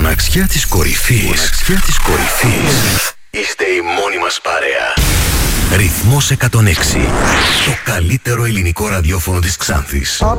μοναξιά της κορυφής. Μοναξιά της κορυφής. Είστε η μόνη μας παρέα. Ρυθμός 106. Το καλύτερο ελληνικό ραδιόφωνο της Ξάνθης.